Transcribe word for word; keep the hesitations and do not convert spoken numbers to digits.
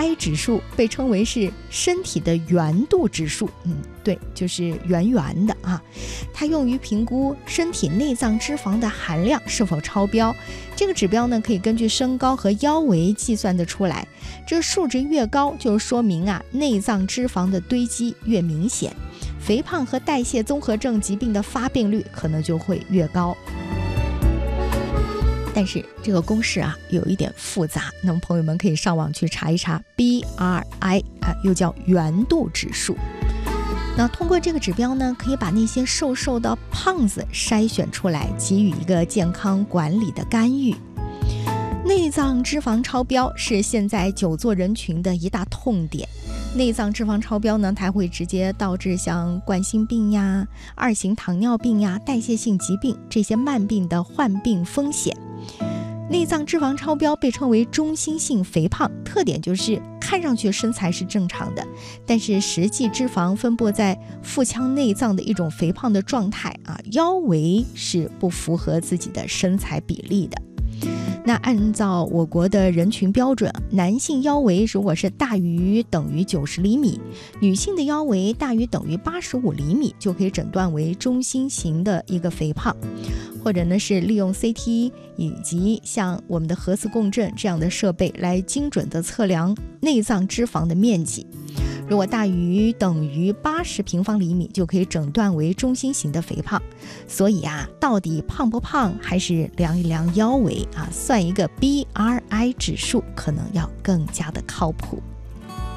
I 指数被称为是身体的圆度指数，嗯，对，就是圆圆的啊。它用于评估身体内脏脂肪的含量是否超标。这个指标呢，可以根据身高和腰围计算得出来。这个数值越高，就说明啊，内脏脂肪的堆积越明显，肥胖和代谢综合症疾病的发病率可能就会越高。但是这个公式啊有一点复杂，那么朋友们可以上网去查一查 B R I 啊，又叫圆度指数。那通过这个指标呢，可以把那些瘦瘦的胖子筛选出来，给予一个健康管理的干预。内脏脂肪超标是现在久坐人群的一大痛点。内脏脂肪超标呢，它会直接导致像冠心病呀、二型糖尿病呀、代谢性疾病这些慢病的患病风险。内脏脂肪超标被称为中心性肥胖，特点就是看上去身材是正常的，但是实际脂肪分布在腹腔内脏的一种肥胖的状态啊，腰围是不符合自己的身材比例的。那按照我国的人群标准，男性腰围如果是大于等于九十厘米，女性的腰围大于等于八十五厘米，就可以诊断为中心型的一个肥胖。或者呢是利用 C T 以及像我们的核磁共振这样的设备来精准的测量内脏脂肪的面积。如果大于等于八十平方厘米，就可以诊断为中心型的肥胖。所以啊，到底胖不胖，还是量一量腰围啊，算一个 B R I 指数，可能要更加的靠谱。